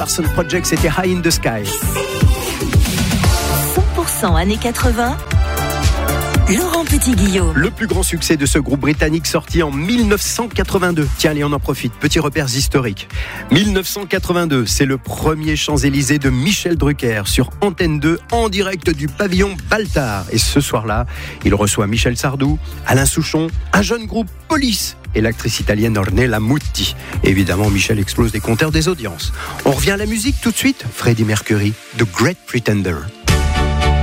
Larson Project, c'était High in the Sky. 100% années 80. Laurent Petit-Guillaume. Le plus grand succès de ce groupe britannique sorti en 1982. Tiens, allez, on en profite. Petits repères historiques. 1982, c'est le premier Champs-Élysées de Michel Drucker sur Antenne 2 en direct du pavillon Baltard. Et ce soir-là, il reçoit Michel Sardou, Alain Souchon, un jeune groupe Police et l'actrice italienne Ornella Muti. Et évidemment, Michel explose des compteurs des audiences. On revient à la musique tout de suite. Freddie Mercury, The Great Pretender.